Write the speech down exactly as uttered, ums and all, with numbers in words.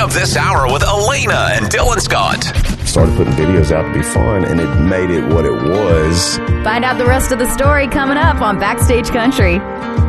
up this hour with Elena and Dylan Scott. Started putting videos out to be fun, and it made it what it was. Find out the rest of the story coming up on Backstage Country.